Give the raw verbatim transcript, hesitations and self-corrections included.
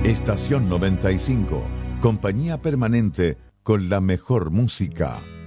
Estación noventa y cinco, compañía permanente con la mejor música.